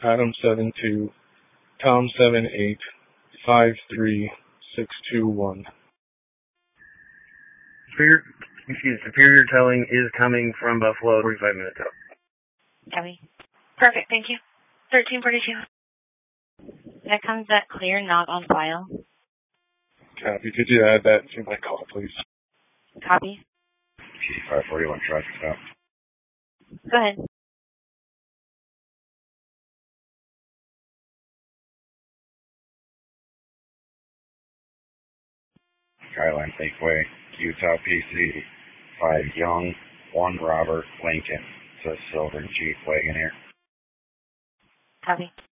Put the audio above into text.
Adam 72, Tom 78, 53621. Superior towing is coming from Buffalo, 45 minutes out. Copy. Perfect, thank you. 1342. That comes at clear, not on file. Copy. Could you add that to my call, please? Copy. G541 traffic stop. Go ahead. Skyline Lakeway, Utah PC, 5 Young, 1 Robert Lincoln. It's a silver Jeep Wagoneer. Copy.